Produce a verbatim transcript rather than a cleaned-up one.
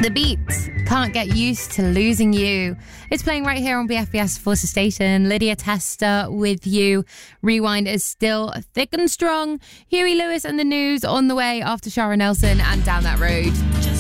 The Beats, Can't Get Used to Losing You. It's playing right here on B F B S Forces Station. Lydia Tester with you. Rewind is still thick and strong. Huey Lewis and the News on the way after Shara Nelson and Down That Road.